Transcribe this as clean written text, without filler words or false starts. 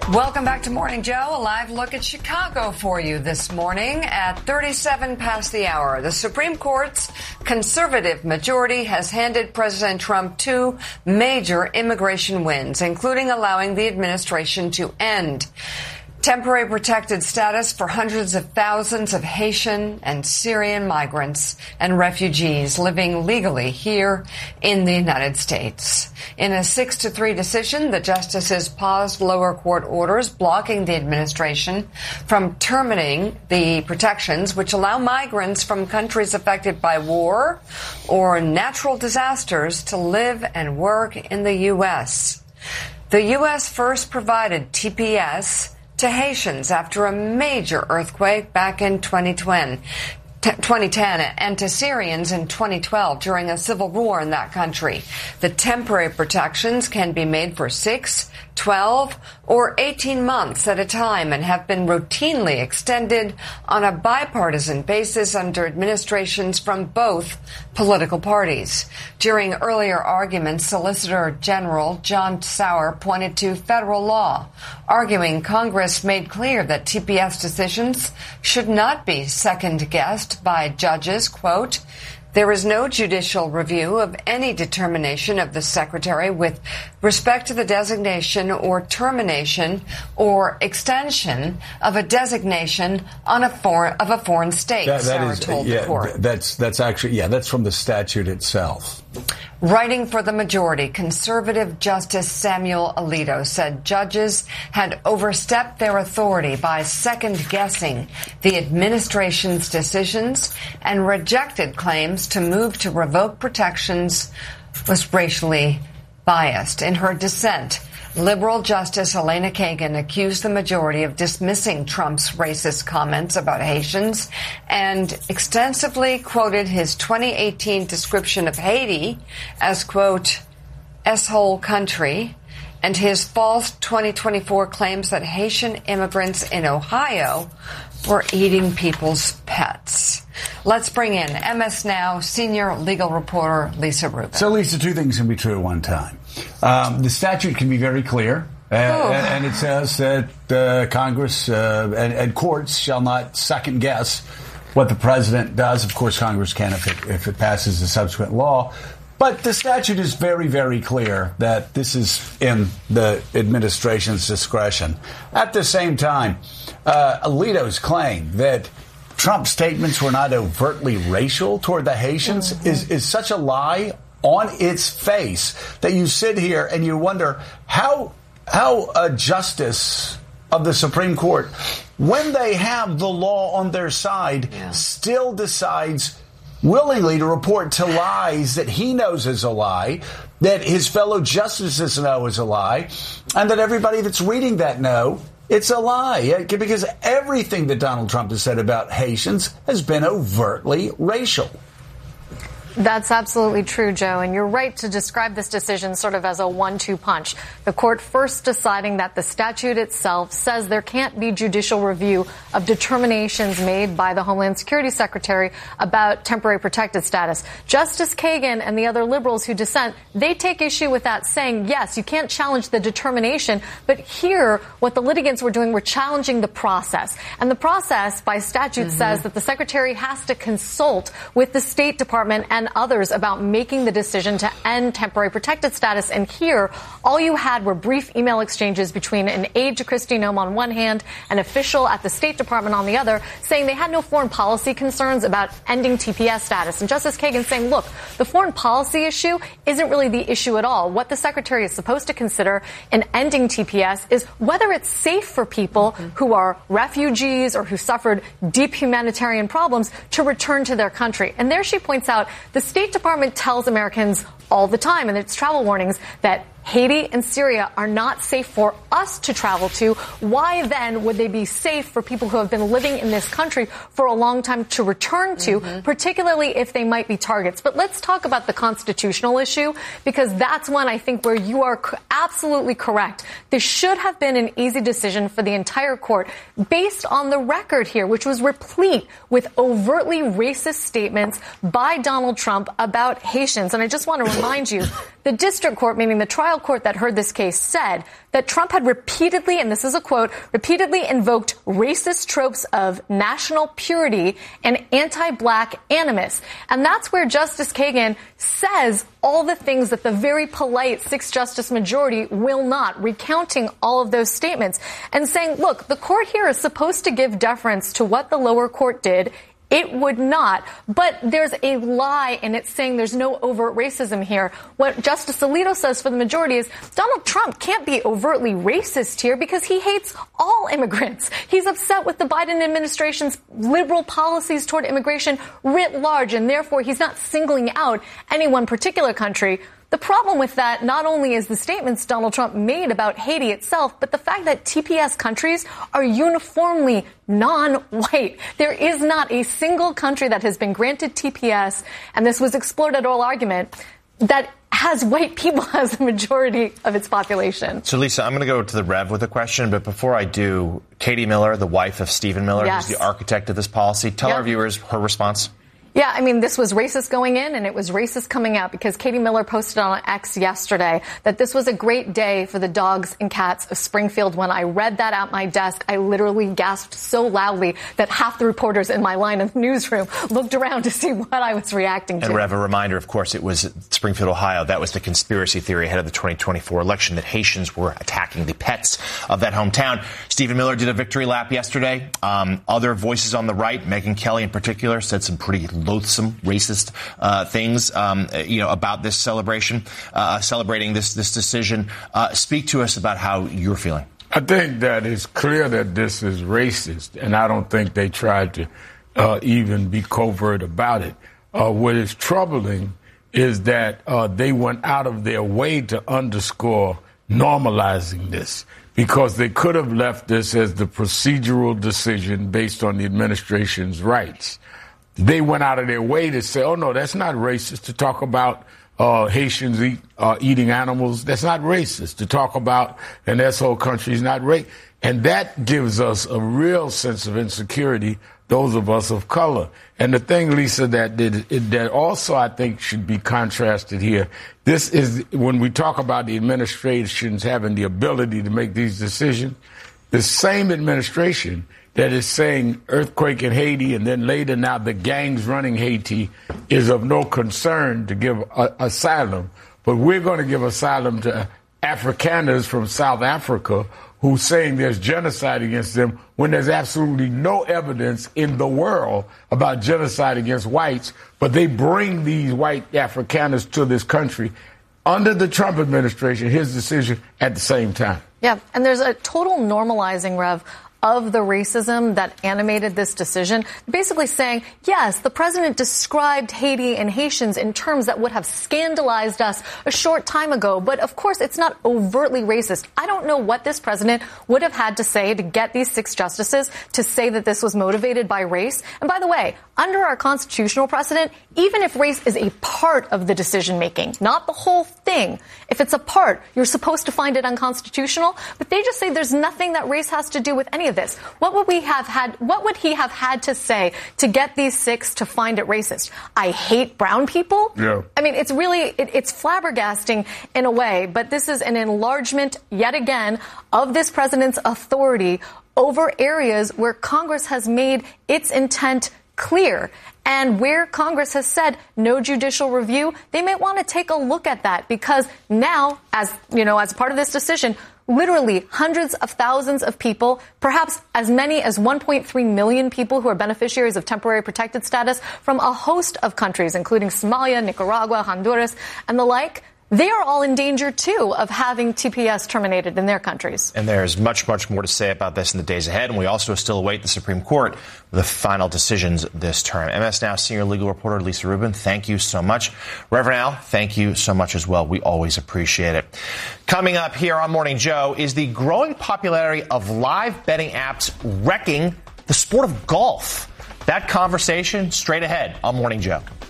Welcome back to Morning Joe. A live look at Chicago for you this morning at 37 past the hour. The Supreme Court's conservative majority has handed President Trump two major immigration wins, including allowing the administration to end temporary protected status for hundreds of thousands of Haitian and Syrian migrants and refugees living legally here in the United States. In a 6-3 decision, the justices paused lower court orders blocking the administration from terminating the protections which allow migrants from countries affected by war or natural disasters to live and work in the U.S. The U.S. first provided TPS to Haitians after a major earthquake back in 2010 and to Syrians in 2012 during a civil war in that country. The temporary protections can be made for 6, 12, or 18 months at a time and have been routinely extended on a bipartisan basis under administrations from both political parties. During earlier arguments, Solicitor General John Sauer pointed to federal law, arguing Congress made clear that TPS decisions should not be second-guessed by judges, quote, "There is no judicial review of any determination of the Secretary with respect to the designation or termination or extension of a designation on a foreign state," Sauer told the court. That's from the statute itself. Writing for the majority, conservative Justice Samuel Alito said judges had overstepped their authority by second-guessing the administration's decisions and rejected claims to move to revoke protections was racially biased. In her dissent, liberal Justice Elena Kagan accused the majority of dismissing Trump's racist comments about Haitians and extensively quoted his 2018 description of Haiti as, quote, "S-hole country," and his false 2024 claims that Haitian immigrants in Ohio were eating people's pets. Let's bring in MS Now senior legal reporter Lisa Rubin. So, Lisa, two things can be true at one time. The statute can be very clear, and it says that Congress and courts shall not second-guess what the president does. Of course, Congress can if it passes a subsequent law. But the statute is very, very clear that this is in the administration's discretion. At the same time, Alito's claim that Trump's statements were not overtly racial toward the Haitians is such a lie on its face that you sit here and you wonder how a justice of the Supreme Court, when they have the law on their side, still decides willingly to report to lies that he knows is a lie, that his fellow justices know is a lie, and that everybody that's reading that know it's a lie. Because everything that Donald Trump has said about Haitians has been overtly racial. That's absolutely true, Joe. And you're right to describe this decision sort of as a 1-2 punch. The court first deciding that the statute itself says there can't be judicial review of determinations made by the Homeland Security Secretary about temporary protected status. Justice Kagan and the other liberals who dissent, they take issue with that, saying, yes, you can't challenge the determination. But here, what the litigants were doing were challenging the process. And the process by statute says that the Secretary has to consult with the State Department and others about making the decision to end temporary protected status. And here, all you had were brief email exchanges between an aide to Kristi Noem on one hand, an official at the State Department on the other, saying they had no foreign policy concerns about ending TPS status. And Justice Kagan saying, look, the foreign policy issue isn't really the issue at all. What the Secretary is supposed to consider in ending TPS is whether it's safe for people who are refugees or who suffered deep humanitarian problems to return to their country. And there she points out the State Department tells Americans all the time in its travel warnings that Haiti and Syria are not safe for us to travel to. Why then would they be safe for people who have been living in this country for a long time to return to, particularly if they might be targets? But let's talk about the constitutional issue, because that's one I think where you are absolutely correct. This should have been an easy decision for the entire court based on the record here, which was replete with overtly racist statements by Donald Trump about Haitians. And I just want to remind you, the district court, meaning the trial court that heard this case, said that Trump had repeatedly, and this is a quote, repeatedly invoked racist tropes of national purity and anti-black animus. And that's where Justice Kagan says all the things that the very polite six-justice majority will not, recounting all of those statements and saying, look, the court here is supposed to give deference to what the lower court did. It would not. But there's a lie, and it's saying there's no overt racism here. What Justice Alito says for the majority is Donald Trump can't be overtly racist here because he hates all immigrants. He's upset with the Biden administration's liberal policies toward immigration writ large, and therefore he's not singling out any one particular country. The problem with that not only is the statements Donald Trump made about Haiti itself, but the fact that TPS countries are uniformly non-white. There is not a single country that has been granted TPS, and this was explored at oral argument, that has white people as the majority of its population. So, Lisa, I'm going to go to the Rev with a question, but before I do, Katie Miller, the wife of Stephen Miller, yes, who's the architect of this policy, tell our viewers her response. Yeah, I mean, this was racist going in and it was racist coming out because Katie Miller posted on X yesterday that this was a great day for the dogs and cats of Springfield. When I read that at my desk, I literally gasped so loudly that half the reporters in my line of newsroom looked around to see what I was reacting to. And Rev, a reminder, of course, it was Springfield, Ohio. That was the conspiracy theory ahead of the 2024 election that Haitians were attacking the pets of that hometown. Stephen Miller did a victory lap yesterday. Other voices on the right, Megyn Kelly in particular, said some pretty loathsome, racist things, about this celebration, celebrating this decision. Speak to us about how you're feeling. I think that it's clear that this is racist, and I don't think they tried to even be covert about it. What is troubling is that they went out of their way to underscore normalizing this, because they could have left this as the procedural decision based on the administration's rights. They went out of their way to say, oh, no, that's not racist to talk about Haitians eating animals. That's not racist to talk about, and this whole country is not racist. And that gives us a real sense of insecurity, those of us of color. And the thing, Lisa, that also I think should be contrasted here, this is when we talk about the administrations having the ability to make these decisions, the same administration that is saying earthquake in Haiti and then later now the gangs running Haiti is of no concern to give asylum. But we're going to give asylum to Afrikaners from South Africa who's saying there's genocide against them when there's absolutely no evidence in the world about genocide against whites. But they bring these white Afrikaners to this country under the Trump administration, his decision at the same time. Yeah, and there's a total normalizing, Rev, of the racism that animated this decision, basically saying, yes, the president described Haiti and Haitians in terms that would have scandalized us a short time ago. But of course, it's not overtly racist. I don't know what this president would have had to say to get these six justices to say that this was motivated by race. And by the way, under our constitutional precedent, even if race is a part of the decision making, not the whole thing, if it's a part, you're supposed to find it unconstitutional. But they just say there's nothing that race has to do with any of this. What would he have had to say to get these six to find it racist? I hate brown people? Yeah. I mean, it's really, it's flabbergasting in a way, but this is an enlargement, yet again, of this president's authority over areas where Congress has made its intent clear. And where Congress has said no judicial review, they may want to take a look at that, because now, as part of this decision, literally hundreds of thousands of people, perhaps as many as 1.3 million people who are beneficiaries of temporary protected status from a host of countries, including Somalia, Nicaragua, Honduras, and the like, they are all in danger, too, of having TPS terminated in their countries. And there's much, much more to say about this in the days ahead. And we also still await the Supreme Court with the final decisions this term. MS Now senior legal reporter Lisa Rubin, thank you so much. Reverend Al, thank you so much as well. We always appreciate it. Coming up here on Morning Joe is the growing popularity of live betting apps wrecking the sport of golf. That conversation straight ahead on Morning Joe.